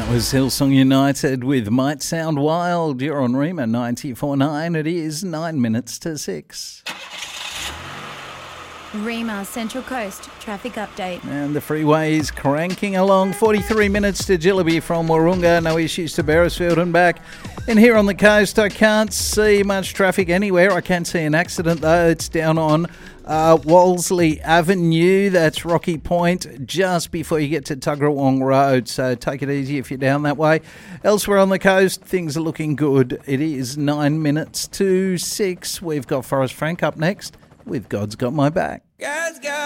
Was Hillsong United with Might Sound Wild. You're on Rima 94.9. It is 9 minutes to 6. Rima Central Coast traffic update. And the freeway is cranking along. 43 minutes to Jillaby from Wahroonga. No issues to Beresfield and back. And here on the coast, I can't see much traffic anywhere. I can see an accident though. It's down on Wolseley Avenue. That's Rocky Point, just before you get to Tuggerawong Road. So take it easy if you're down that way. Elsewhere on the coast, things are looking good. It is 9 minutes to 6. We've got Forrest Frank up next with God's Got My Back. God's got